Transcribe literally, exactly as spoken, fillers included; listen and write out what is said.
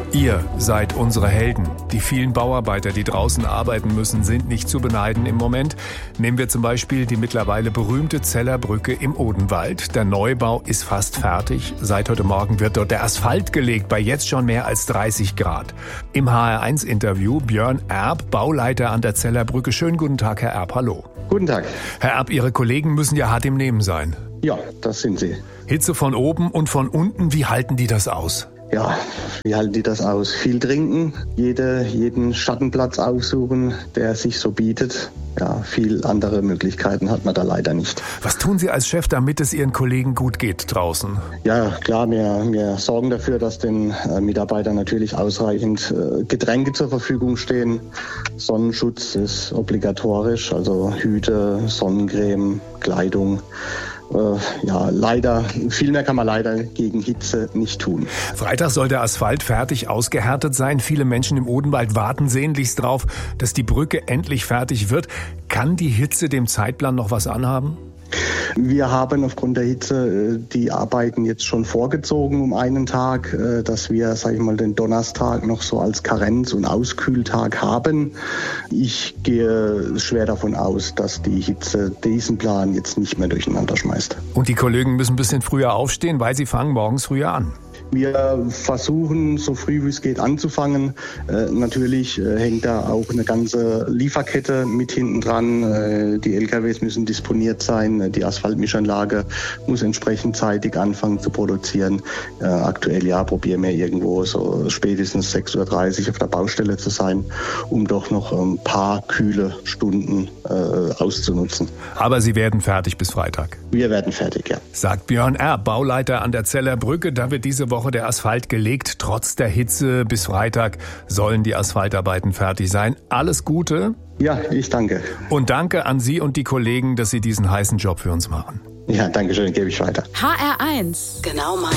Ihr seid unsere Helden. Die vielen Bauarbeiter, die draußen arbeiten müssen, sind nicht zu beneiden im Moment. Nehmen wir zum Beispiel die mittlerweile berühmte Zeller Brücke im Odenwald. Der Neubau ist fast fertig. Seit heute Morgen wird dort der Asphalt gelegt, bei jetzt schon mehr als dreißig Grad. Im H R eins Interview Björn Erb, Bauleiter an der Zeller Brücke. Schönen guten Tag, Herr Erb, hallo. Guten Tag. Herr Erb, Ihre Kollegen müssen ja hart im Nehmen sein. Ja, das sind sie. Hitze von oben und von unten, wie halten die das aus? Ja, wie halten die das aus? Viel trinken, jede, jeden Schattenplatz aufsuchen, der sich so bietet. Ja, viel andere Möglichkeiten hat man da leider nicht. Was tun Sie als Chef, damit es Ihren Kollegen gut geht draußen? Ja, klar, wir, wir sorgen dafür, dass den äh, Mitarbeitern natürlich ausreichend äh, Getränke zur Verfügung stehen. Sonnenschutz ist obligatorisch, also Hüte, Sonnencreme, Kleidung. Äh, ja, leider, viel mehr kann man leider gegen Hitze nicht tun. Freitag soll der Asphalt fertig ausgehärtet sein. Viele Menschen im Odenwald warten sehnlichst drauf, dass die Brücke endlich fertig wird. Kann die Hitze dem Zeitplan noch was anhaben? Wir haben aufgrund der Hitze die Arbeiten jetzt schon vorgezogen um einen Tag, dass wir, sag ich mal, den Donnerstag noch so als Karenz- und Auskühltag haben. Ich gehe schwer davon aus, dass die Hitze diesen Plan jetzt nicht mehr durcheinander schmeißt. Und die Kollegen müssen ein bisschen früher aufstehen, weil sie fangen morgens früher an. Wir versuchen, so früh wie es geht, anzufangen. Äh, natürlich äh, hängt da auch eine ganze Lieferkette mit hinten dran. Äh, die L K Ws müssen disponiert sein. Die Asphaltmischanlage muss entsprechend zeitig anfangen zu produzieren. Äh, aktuell ja probieren wir irgendwo so spätestens sechs Uhr dreißig auf der Baustelle zu sein, um doch noch ein paar kühle Stunden äh, auszunutzen. Aber Sie werden fertig bis Freitag? Wir werden fertig, ja. Sagt Björn Erb, Bauleiter an der Zeller Brücke. Da wird diese Woche der Asphalt gelegt. Trotz der Hitze bis Freitag sollen die Asphaltarbeiten fertig sein. Alles Gute. Ja, ich danke. Und danke an Sie und die Kollegen, dass Sie diesen heißen Job für uns machen. Ja, danke schön, gebe ich weiter. H R eins. Genau mein.